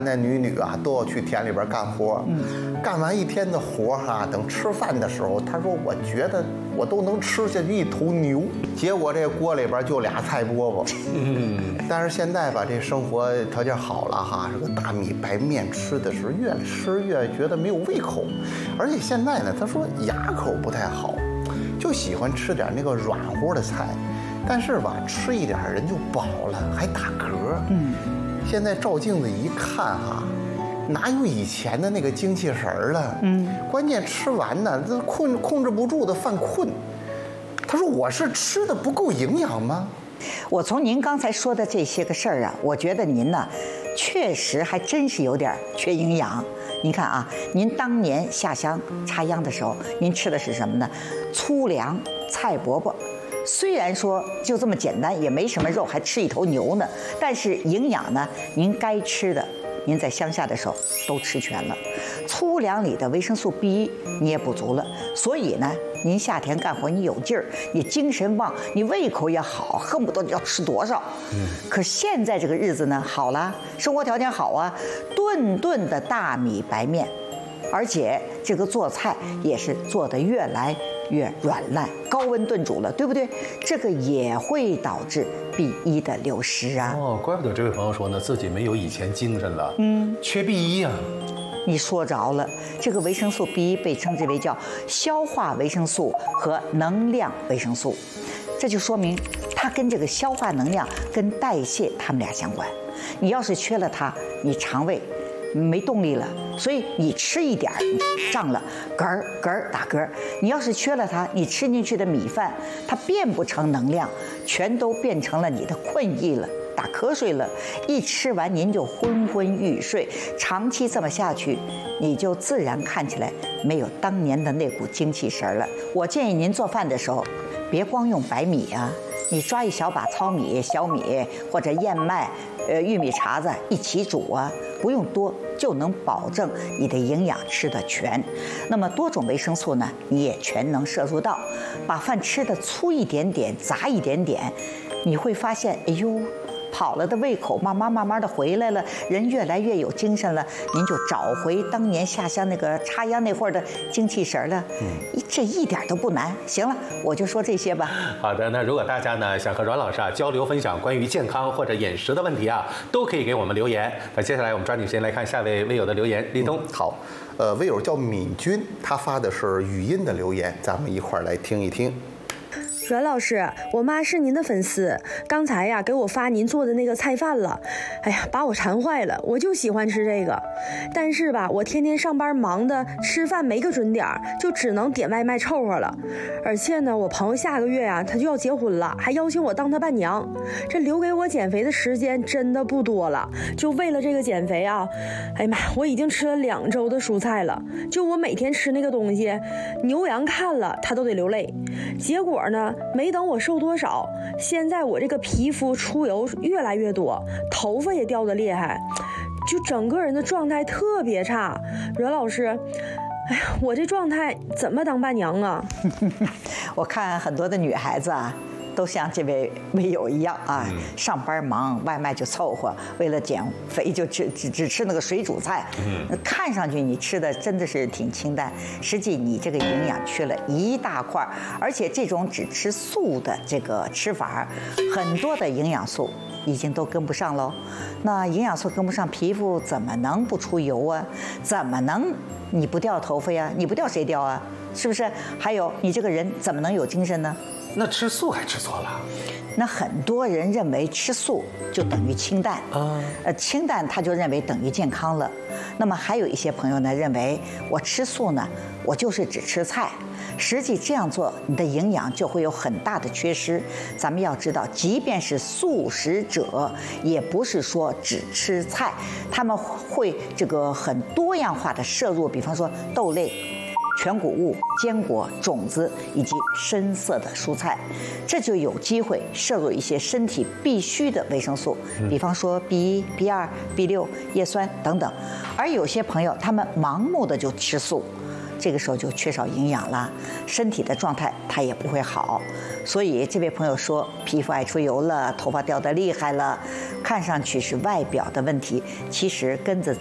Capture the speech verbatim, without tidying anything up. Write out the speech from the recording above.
那女女啊都要去田里边干活，嗯，干完一天的活哈、啊，等吃饭的时候，她说我觉得我都能吃下去一头牛。结果这锅里边就俩菜饽饽，嗯，但是现在吧，这生活条件好了哈，这个大米白面吃的是越吃越觉得没有胃口，而且现在呢，她说牙口不太好，就喜欢吃点那个软乎的菜，但是吧，吃一点人就饱了，还打嗝，嗯。现在照镜子一看哈、啊，哪有以前的那个精气神儿了？嗯，关键吃完呢，这困控制不住的犯困。他说：“我是吃的不够营养吗？” 我从您刚才说的这些个事儿啊，我觉得您呢，确实还真是有点缺营养。您看啊，您当年下乡插秧的时候，您吃的是什么呢？粗粮、菜饽饽。虽然说就这么简单，也没什么肉，还吃一头牛呢，但是营养呢，您该吃的，您在乡下的时候都吃全了。粗粮里的维生素 B 一 你也补足了，所以呢，您夏天干活你有劲儿，你精神旺，你胃口也好，恨不得要吃多少。嗯。可现在这个日子呢，好了，生活条件好啊，顿顿的大米白面，而且这个做菜也是做得越来越软烂，高温炖煮了，对不对？这个也会导致 B 一 的流失啊。 哦，怪不得这位朋友说呢，自己没有以前精神了。嗯，缺 B 一 啊。 你说着了，这个维生素 B 一 被称之为叫消化维生素和能量维生素，这就说明它跟这个消化能量跟代谢它们俩相关。你要是缺了它，你肠胃没动力了，所以你吃一点胀了，嗝儿嗝儿打嗝。你要是缺了它，你吃进去的米饭它变不成能量，全都变成了你的困意了，打瞌睡了。一吃完您就昏昏欲睡，长期这么下去，你就自然看起来没有当年的那股精气神了。我建议您做饭的时候，别光用白米啊，你抓一小把糙米、小米或者燕麦、呃玉米碴子一起煮啊，不用多，就能保证你的营养吃得全。那么多种维生素呢，你也全能摄入到。把饭吃得粗一点点、杂一点点，你会发现，哎呦，跑了的胃口慢慢慢慢的回来了，人越来越有精神了，您就找回当年下乡那个插秧那会儿的精气神了。嗯，这一点都不难。行了，我就说这些吧。 好的，那如果大家呢想和阮老师啊交流分享关于健康或者饮食的问题啊，都可以给我们留言。那接下来我们抓紧时间来看下位微友的留言。立冬、嗯、 好，呃，微友叫敏君，他发的是语音的留言，咱们一块儿来听一听。 阮老师，我妈是您的粉丝，刚才呀给我发您做的那个菜饭了，哎呀，把我馋坏了，我就喜欢吃这个。但是吧，我天天上班忙的，吃饭没个准点，就只能点外卖凑合了。而且呢，我朋友下个月呀他就要结婚了，还邀请我当他伴娘，这留给我减肥的时间真的不多了。就为了这个减肥啊，哎呀妈，我已经吃了两周的蔬菜了。就我每天吃那个东西，牛羊看了他都得流泪。结果呢，没等我瘦多少，现在我这个皮肤出油越来越多，头发也掉得厉害，就整个人的状态特别差。阮老师，哎呀，我这状态怎么当伴娘啊？ 我看很多的女孩子啊，都像这位微友一样啊，嗯、上班忙，外卖就凑合，为了减肥就只只只吃那个水煮菜。嗯，看上去你吃的真的是挺清淡，实际你这个营养缺了一大块，而且这种只吃素的这个吃法，很多的营养素已经都跟不上喽。那营养素跟不上，皮肤怎么能不出油啊？怎么能你不掉头发呀？你不掉谁掉啊？是不是？还有你这个人怎么能有精神呢？ 那吃素还吃错了？ 那很多人认为吃素就等于清淡啊，呃，清淡他就认为等于健康了。那么还有一些朋友呢，认为我吃素呢，我就是只吃菜。实际这样做，你的营养就会有很大的缺失。咱们要知道，即便是素食者，也不是说只吃菜，他们会这个很多样化的摄入，比方说豆类、全谷物、坚果、种子以及深色的蔬菜，这就有机会摄入一些身体必需的维生素，比方说 B 一、B 二、B 六、叶酸等等。而有些朋友他们盲目的就吃素， 这个时候就缺少营养了，身体的状态它也不会好。所以这位朋友说，皮肤爱出油了，头发掉得厉害了，看上去是外表的问题，其实跟着